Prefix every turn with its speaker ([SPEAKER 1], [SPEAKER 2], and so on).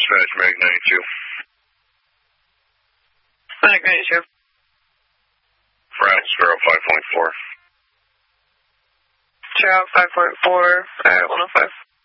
[SPEAKER 1] Dispatch, Mag 92.
[SPEAKER 2] Mag 92.
[SPEAKER 1] France, Sparrow 5.4.
[SPEAKER 2] Sparrow 5.4, 105.